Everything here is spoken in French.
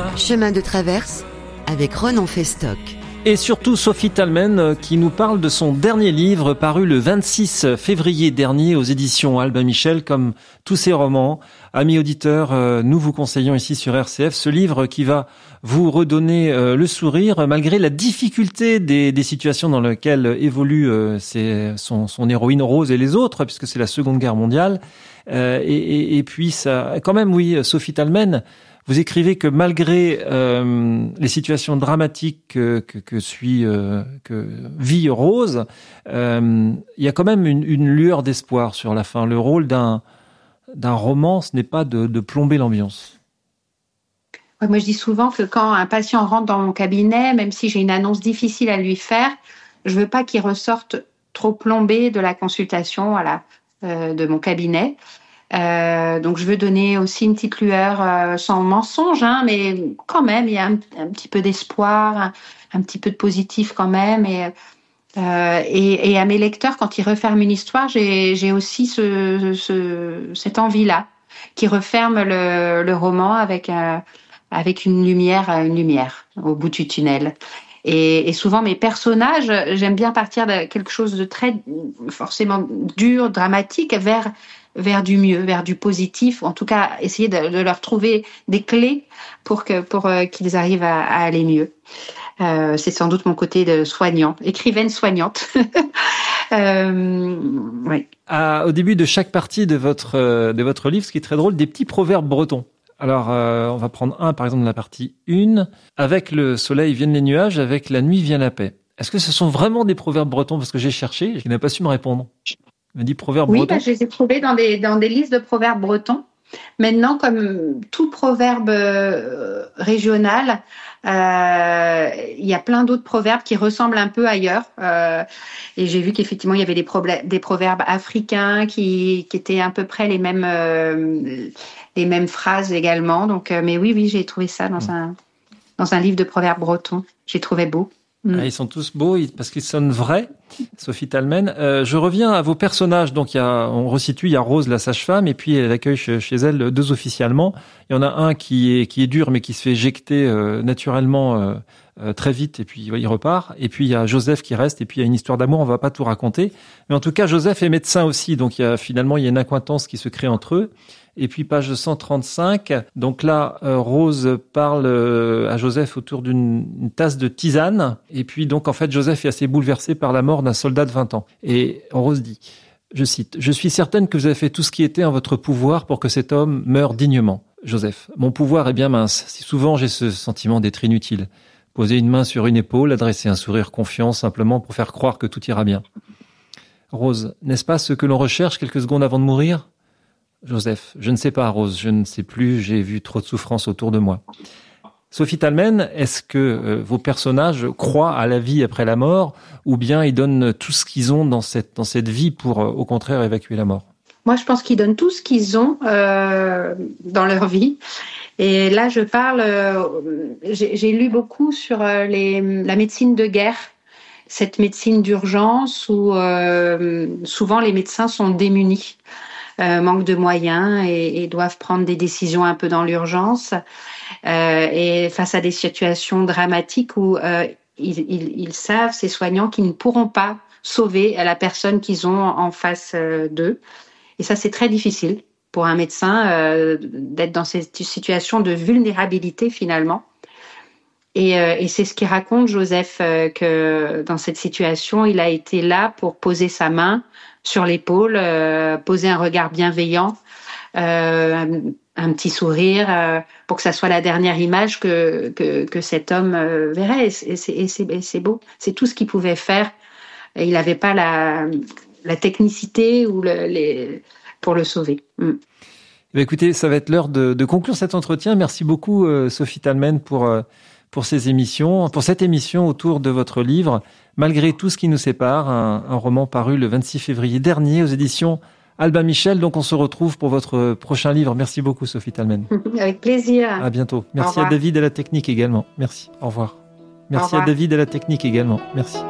Chemin de traverse avec Ronan Festock. Et surtout Sophie Talmen qui nous parle de son dernier livre paru le 26 février dernier aux éditions Albin Michel. Comme tous ses romans, amis auditeurs, nous vous conseillons ici sur RCF ce livre qui va vous redonner le sourire malgré la difficulté des situations dans lesquelles évolue son héroïne Rose et les autres, puisque c'est la Seconde Guerre mondiale. Et puis ça, quand même, oui, Sophie Talmen, vous écrivez que malgré les situations dramatiques que vit Rose, il y a quand même une lueur d'espoir sur la fin. Le rôle d'un roman, ce n'est pas de plomber l'ambiance. Ouais, moi, je dis souvent que quand un patient rentre dans mon cabinet, même si j'ai une annonce difficile à lui faire, je veux pas qu'il ressorte trop plombé de la consultation, de mon cabinet. Donc je veux donner aussi une petite lueur sans mensonge, mais quand même il y a un petit peu d'espoir, un petit peu de positif quand même. Et à mes lecteurs, quand ils referment une histoire, j'ai aussi cette envie-là, qui referme le roman avec une lumière au bout du tunnel. Et souvent mes personnages, j'aime bien partir de quelque chose de très forcément dur, dramatique, vers du mieux, vers du positif, ou en tout cas essayer de leur trouver des clés pour qu'ils arrivent à aller mieux. C'est sans doute mon côté de soignant, écrivaine soignante. Oui. Au début de chaque partie de votre livre, ce qui est très drôle, des petits proverbes bretons. Alors, on va prendre un, par exemple, de la partie 1. Avec le soleil viennent les nuages, avec la nuit vient la paix. Est-ce que ce sont vraiment des proverbes bretons? Parce que j'ai cherché, je n'ai pas su me répondre. Il m'a dit proverbes bretons. Oui, je les ai trouvés dans des listes de proverbes bretons. Maintenant, comme tout proverbe régional, il y a plein d'autres proverbes qui ressemblent un peu ailleurs. Et j'ai vu qu'effectivement, il y avait des proverbes africains qui étaient à peu près les mêmes phrases également. Donc, mais oui, j'ai trouvé ça dans un livre de proverbes bretons. J'ai trouvé beau. Ils sont tous beaux parce qu'ils sonnent vrais, Sophie Talmen. Je reviens à vos personnages. Donc, on resitue, il y a Rose, la sage-femme, et puis elle accueille chez elle 2 officiers allemands. Il y en a un qui est dur, mais qui se fait éjecter naturellement très vite, et puis il repart. Et puis il y a Joseph qui reste, et puis il y a une histoire d'amour, on va pas tout raconter. Mais en tout cas, Joseph est médecin aussi, donc il y a une accointance qui se crée entre eux. Et puis page 135, donc là, Rose parle à Joseph autour d'une tasse de tisane. Et puis donc en fait, Joseph est assez bouleversé par la mort d'un soldat de 20 ans. Et Rose dit, je cite, « Je suis certaine que vous avez fait tout ce qui était en votre pouvoir pour que cet homme meure dignement. Joseph, mon pouvoir est bien mince. Si souvent j'ai ce sentiment d'être inutile. Poser une main sur une épaule, adresser un sourire confiant simplement pour faire croire que tout ira bien. Rose, n'est-ce pas ce que l'on recherche quelques secondes avant de mourir ? Joseph, je ne sais pas, Rose, je ne sais plus, j'ai vu trop de souffrance autour de moi. Sophie Talmen, est-ce que vos personnages croient à la vie après la mort ou bien ils donnent tout ce qu'ils ont dans cette vie pour, au contraire, évacuer la mort ? Moi, je pense qu'ils donnent tout ce qu'ils ont dans leur vie. Et là, je parle, j'ai lu beaucoup sur la médecine de guerre, cette médecine d'urgence où souvent les médecins sont démunis. Manque de moyens et doivent prendre des décisions un peu dans l'urgence et face à des situations dramatiques où ils savent, ces soignants, qu'ils ne pourront pas sauver la personne qu'ils ont en face d'eux. Et ça, c'est très difficile pour un médecin d'être dans cette situation de vulnérabilité finalement. Et c'est ce qu'il raconte Joseph, que dans cette situation, il a été là pour poser sa main sur l'épaule, poser un regard bienveillant, un petit sourire, pour que ça soit la dernière image que cet homme verrait. Et c'est beau. C'est tout ce qu'il pouvait faire. Et il n'avait pas la technicité ou pour le sauver. Écoutez, ça va être l'heure de conclure cet entretien. Merci beaucoup, Sophie Talmen, pour cette émission autour de votre livre « Malgré tout ce qui nous sépare », un roman paru le 26 février dernier aux éditions Albin Michel. Donc on se retrouve pour votre prochain livre. Merci beaucoup, Sophie Talmen. Avec plaisir. À bientôt. Merci à David à la technique également. Merci. Au revoir. Merci à David à la technique également. Merci.